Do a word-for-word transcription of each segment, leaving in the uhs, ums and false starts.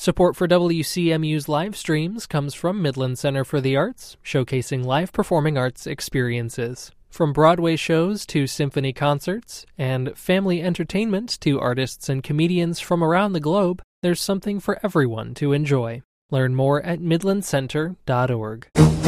Support for W C M U's live streams comes from Midland Center for the Arts, showcasing live performing arts experiences. From Broadway shows to symphony concerts, and family entertainment to artists and comedians from around the globe, there's something for everyone to enjoy. Learn more at midland center dot org.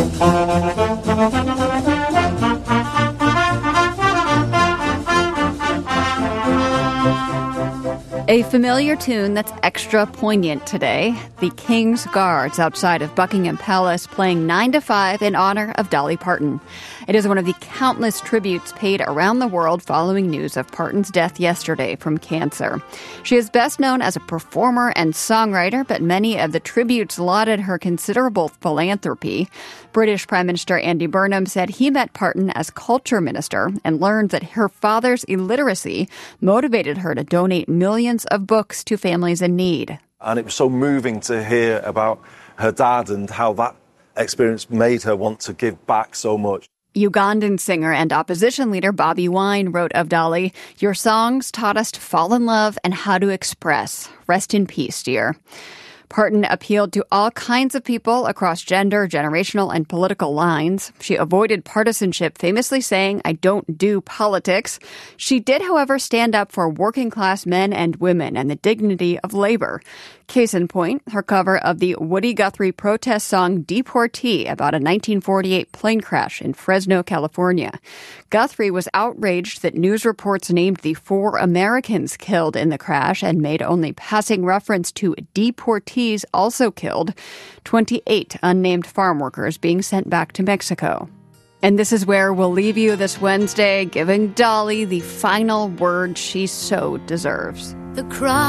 A familiar tune that's extra poignant today. The King's Guards outside of Buckingham Palace playing nine to five in honor of Dolly Parton. It is one of the countless tributes paid around the world following news of Parton's death yesterday from cancer. She is best known as a performer and songwriter, but many of the tributes lauded her considerable philanthropy. British Prime Minister Andy Burnham said he met Parton as culture minister and learned that her father's illiteracy motivated her to donate millions of books to families in need. And it was so moving to hear about her dad and how that experience made her want to give back so much. Ugandan singer and opposition leader Bobi Wine wrote of Dolly, "Your songs taught us to fall in love and how to express. Rest in peace, dear." Parton appealed to all kinds of people across gender, generational, and political lines. She avoided partisanship, famously saying, "I don't do politics." She did, however, stand up for working-class men and women and the dignity of labor. Case in point, her cover of the Woody Guthrie protest song Deportee about a nineteen forty-eight plane crash in Fresno, California. Guthrie was outraged that news reports named the four Americans killed in the crash and made only passing reference to deportees also killed, twenty-eight unnamed farm workers being sent back to Mexico. And this is where we'll leave you this Wednesday, giving Dolly the final word she so deserves. The cry